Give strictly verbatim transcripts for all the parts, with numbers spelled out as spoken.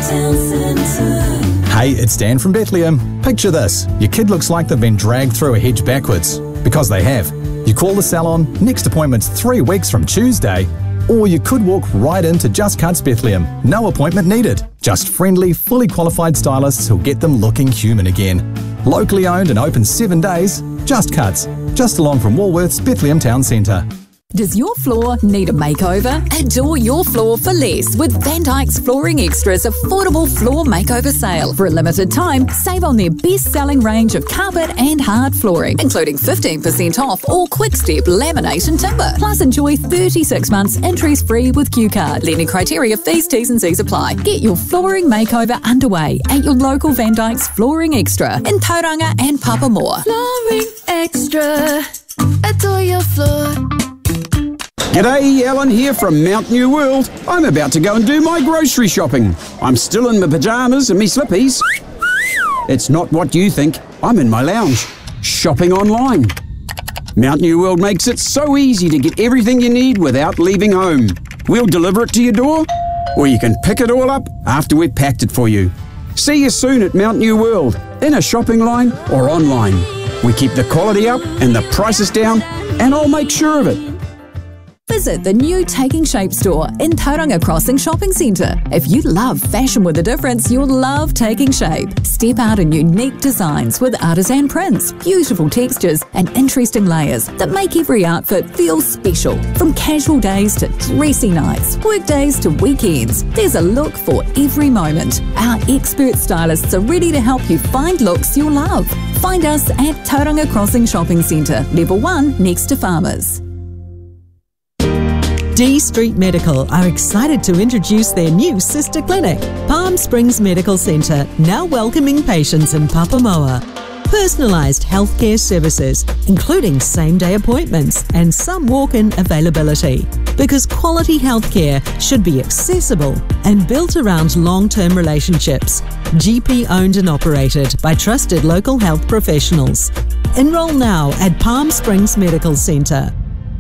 Town Centre. Hey, it's Dan from Bethlehem. Picture this. Your kid looks like they've been dragged through a hedge backwards. Because they have. You call the salon, next appointment's three weeks from Tuesday. Or you could walk right into Just Cuts Bethlehem. No appointment needed. Just friendly, fully qualified stylists who'll get them looking human again. Locally owned and open seven days, Just Cuts. Just along from Woolworths Bethlehem Town Centre. Does your floor need a makeover? Adore your floor for less with Van Dyke's Flooring Extra's affordable floor makeover sale. For a limited time, save on their best-selling range of carpet and hard flooring, including fifteen percent off all quick-step laminate and timber. Plus, enjoy thirty-six months interest-free with Q Card. Lending criteria, fees, T's and C's apply. Get your flooring makeover underway at your local Van Dyke's Flooring Extra in Tauranga and Papamoa. Flooring Extra. Adore your floor. G'day, Alan here from Mount New World. I'm about to go and do my grocery shopping. I'm still in my pyjamas and me slippies. It's not what you think. I'm in my lounge, shopping online. Mount New World makes it so easy to get everything you need without leaving home. We'll deliver it to your door, or you can pick it all up after we've packed it for you. See you soon at Mount New World, in a shopping line or online. We keep the quality up and the prices down, and I'll make sure of it. Visit the new Taking Shape store in Tauranga Crossing Shopping Centre. If you love fashion with a difference, you'll love Taking Shape. Step out in unique designs with artisan prints, beautiful textures and interesting layers that make every outfit feel special. From casual days to dressy nights, work days to weekends, there's a look for every moment. Our expert stylists are ready to help you find looks you'll love. Find us at Tauranga Crossing Shopping Centre, level one next to Farmers. D Street Medical are excited to introduce their new sister clinic, Palm Springs Medical Centre, now welcoming patients in Papamoa. Personalised healthcare services, including same-day appointments and some walk-in availability. Because quality healthcare should be accessible and built around long-term relationships. G P-owned and operated by trusted local health professionals. Enroll now at Palm Springs Medical Centre.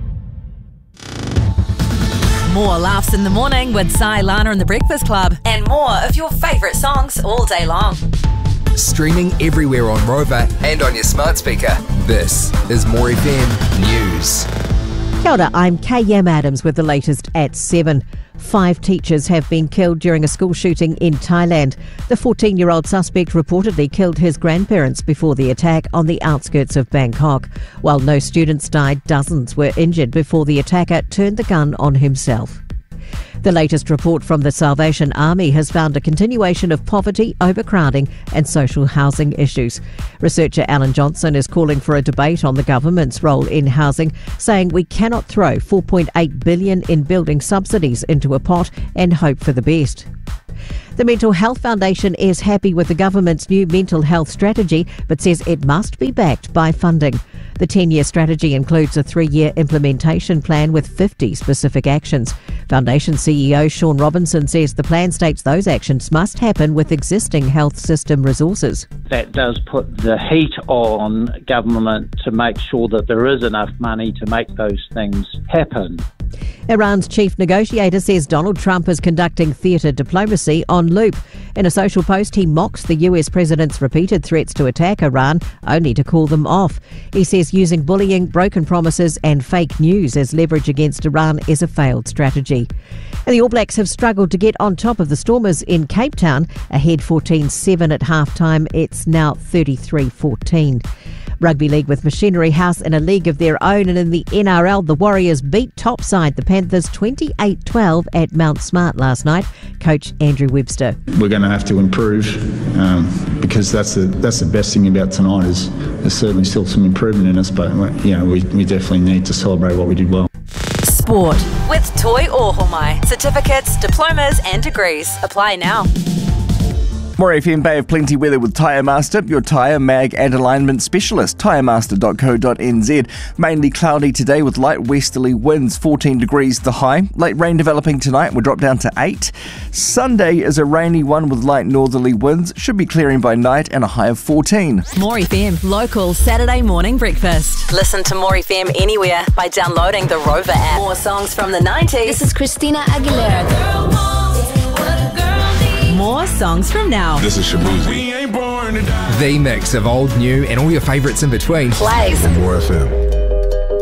More laughs in the morning with Sai, Lana and the Breakfast Club, and more of your favourite songs all day long. Streaming everywhere on Rover and on your smart speaker. This is More F M News. Kia ora, I'm K M Adams with the latest at seven. Five teachers have been killed during a school shooting in Thailand. The fourteen-year-old suspect reportedly killed his grandparents before the attack on the outskirts of Bangkok. While no students died, dozens were injured before the attacker turned the gun on himself. The latest report from the Salvation Army has found a continuation of poverty, overcrowding and social housing issues. Researcher Alan Johnson is calling for a debate on the government's role in housing, saying we cannot throw four point eight billion dollars in building subsidies into a pot and hope for the best. The Mental Health Foundation is happy with the government's new mental health strategy, but says it must be backed by funding. The ten-year strategy includes a three-year implementation plan with fifty specific actions. Foundation C E O Sean Robinson says the plan states those actions must happen with existing health system resources. That does put the heat on government to make sure that there is enough money to make those things happen. Iran's chief negotiator says Donald Trump is conducting theatre diplomacy on loop. In a social post, he mocks the U S president's repeated threats to attack Iran, only to call them off. He says using bullying, broken promises and fake news as leverage against Iran is a failed strategy. And the All Blacks have struggled to get on top of the Stormers in Cape Town. Ahead fourteen seven at half-time, it's now thirty-three fourteen. Rugby League with Machinery House in a league of their own, and in the N R L, the Warriors beat top side, the Panthers, twenty-eight twelve at Mount Smart last night. Coach Andrew Webster. We're going to have to improve um, because that's the that's the best thing about tonight is there's certainly still some improvement in us, but you know we, we definitely need to celebrate what we did well. Sport with Toi Ohomai. Certificates, diplomas and degrees. Apply now. More F M Bay of Plenty weather with Tyre Master, your tyre, mag and alignment specialist. tyre master dot co dot n z. Mainly cloudy today with light westerly winds, fourteen degrees the high. Late rain developing tonight, we'll drop down to eight. Sunday is a rainy one with light northerly winds. Should be clearing by night and a high of fourteen. More F M, local Saturday morning breakfast. Listen to More F M anywhere by downloading the Rover app. More songs from the nineties. This is Christina Aguilera. More more songs from now. This is Shabuzi. The mix of old, new, and all your favourites in between. Plays More F M.